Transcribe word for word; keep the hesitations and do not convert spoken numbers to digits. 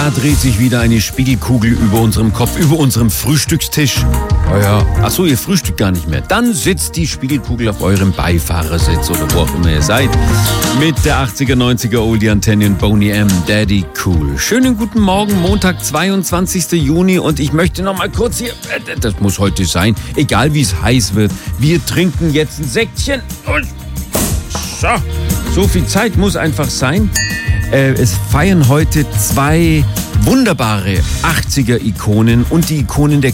Da dreht sich wieder eine Spiegelkugel über unserem Kopf, über unserem Frühstückstisch. Oh ja. Ach so, ihr frühstückt gar nicht mehr. Dann sitzt die Spiegelkugel auf eurem Beifahrersitz oder wo auch immer ihr seid. Mit der achtziger, neunziger Oldie-Antenne und Boney M. Daddy Cool. Schönen guten Morgen, Montag, zweiundzwanzigster Juni. Und ich möchte noch mal kurz hier, das muss heute sein, egal wie es heiß wird. Wir trinken jetzt ein Säckchen. Und so, so viel Zeit muss einfach sein. Äh, es feiern heute zwei wunderbare achtziger-Ikonen und die Ikonen der